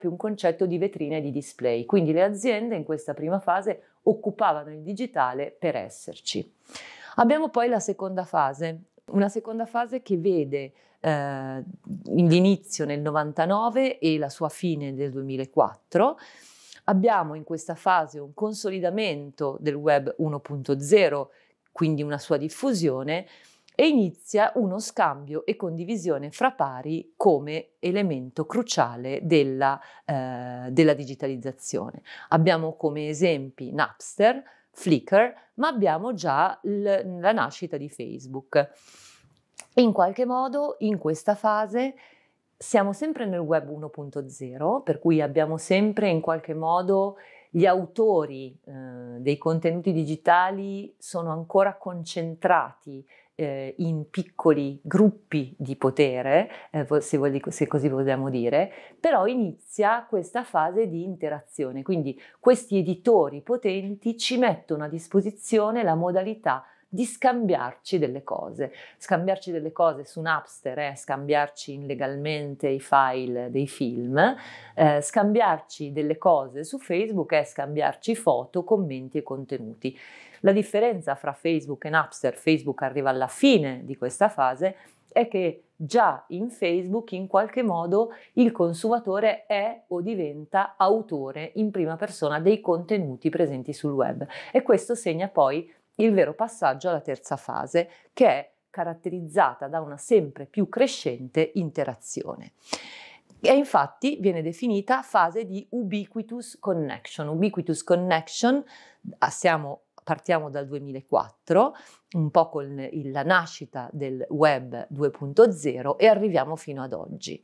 più un concetto di vetrina e di display. Quindi le aziende in questa prima fase occupavano il digitale per esserci. Abbiamo poi la seconda fase, una seconda fase che vede l'inizio nel 99 e la sua fine nel 2004. Abbiamo in questa fase un consolidamento del web 1.0, quindi una sua diffusione, e inizia uno scambio e condivisione fra pari come elemento cruciale della digitalizzazione. Abbiamo come esempi Napster, Flickr, ma abbiamo già la nascita di Facebook. In qualche modo in questa fase siamo sempre nel web 1.0, per cui abbiamo sempre in qualche modo gli autori dei contenuti digitali sono ancora concentrati in piccoli gruppi di potere, se così vogliamo dire, però inizia questa fase di interazione, quindi questi editori potenti ci mettono a disposizione la modalità di scambiarci delle cose. Scambiarci delle cose su Napster è scambiarci illegalmente i file dei film, scambiarci delle cose su Facebook è scambiarci foto, commenti e contenuti. La differenza fra Facebook e Napster, Facebook arriva alla fine di questa fase, è che già in Facebook in qualche modo il consumatore è o diventa autore in prima persona dei contenuti presenti sul web, e questo segna poi il vero passaggio alla terza fase, che è caratterizzata da una sempre più crescente interazione. E infatti viene definita fase di ubiquitous connection. Ubiquitous connection, partiamo dal 2004, un po' con la nascita del web 2.0, e arriviamo fino ad oggi.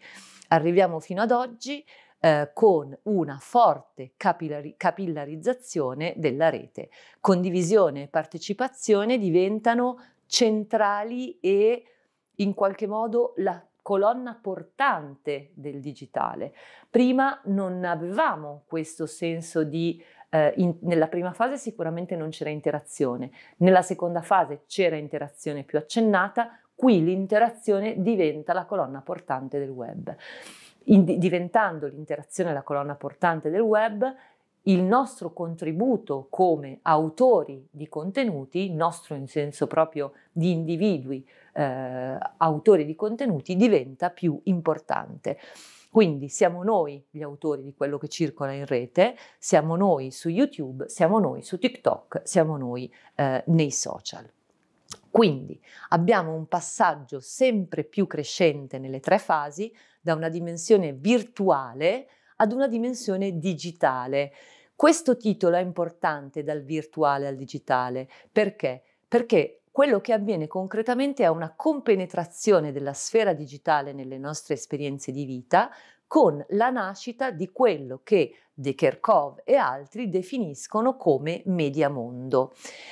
Con una forte capillarizzazione della rete. Condivisione e partecipazione diventano centrali e in qualche modo la colonna portante del digitale. Prima non avevamo questo senso di nella prima fase sicuramente non c'era interazione, nella seconda fase c'era interazione più accennata, qui l'interazione diventa la colonna portante del web. Diventando l'interazione la colonna portante del web, il nostro contributo come autori di contenuti, il nostro in senso proprio di individui autori di contenuti, diventa più importante. Quindi siamo noi gli autori di quello che circola in rete, siamo noi su YouTube, siamo noi su TikTok, siamo noi nei social. Quindi abbiamo un passaggio sempre più crescente nelle tre fasi, da una dimensione virtuale ad una dimensione digitale. Questo titolo è importante, dal virtuale al digitale. Perché? Perché quello che avviene concretamente è una compenetrazione della sfera digitale nelle nostre esperienze di vita, con la nascita di quello che De Kerchove e altri definiscono come mediamondo.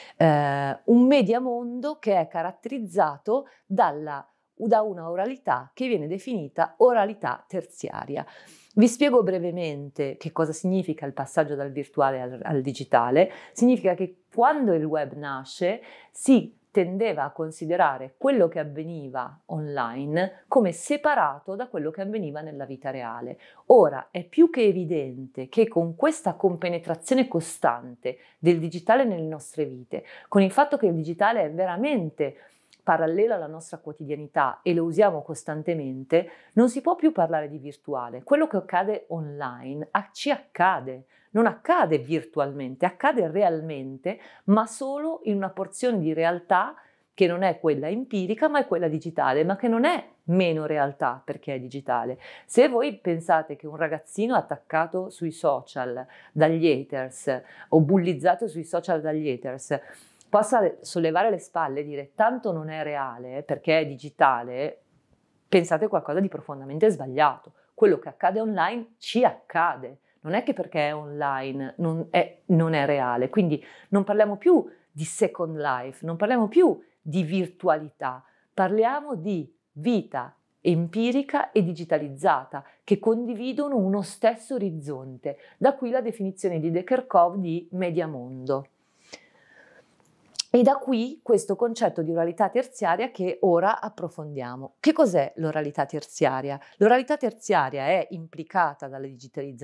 Un mediamondo che è caratterizzato da una oralità che viene definita oralità terziaria. Vi spiego brevemente che cosa significa il passaggio dal virtuale al digitale. Significa che quando il web nasce si tendeva a considerare quello che avveniva online come separato da quello che avveniva nella vita reale. Ora è più che evidente che con questa compenetrazione costante del digitale nelle nostre vite, con il fatto che il digitale è veramente parallelo alla nostra quotidianità e lo usiamo costantemente, non si può più parlare di virtuale. Quello che accade online ci accade. Non accade virtualmente, accade realmente, ma solo in una porzione di realtà che non è quella empirica, ma è quella digitale, ma che non è meno realtà perché è digitale. Se voi pensate che un ragazzino attaccato sui social dagli haters o bullizzato sui social dagli haters possa sollevare le spalle e dire tanto non è reale perché è digitale, pensate qualcosa di profondamente sbagliato. Quello che accade online ci accade. Non è che perché è online non è reale, quindi non parliamo più di Second Life, non parliamo più di virtualità, parliamo di vita empirica e digitalizzata che condividono uno stesso orizzonte. Da qui la definizione di De Kerchove di mediamondo. E da qui questo concetto di oralità terziaria che ora approfondiamo. Che cos'è l'oralità terziaria? L'oralità terziaria è implicata dalla digitalizzazione